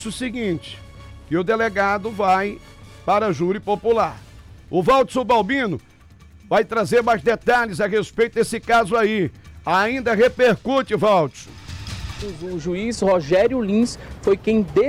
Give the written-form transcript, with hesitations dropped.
o seguinte, que o delegado vai para júri popular. O Valdson Balbino vai trazer mais detalhes a respeito desse caso aí. Ainda repercute, Valdson. O juiz Rogério Lins foi quem